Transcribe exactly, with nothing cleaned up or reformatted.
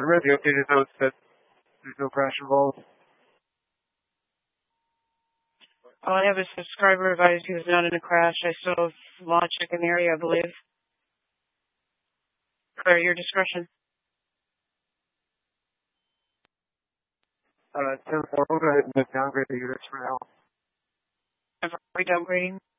I read the updated notes that there's no crash involved. All I have is subscriber advised he was not in a crash. I still have law check in the area, I believe. Or your discretion. Uh, ten four, we'll go ahead and downgrade the units for now. Are we downgrading?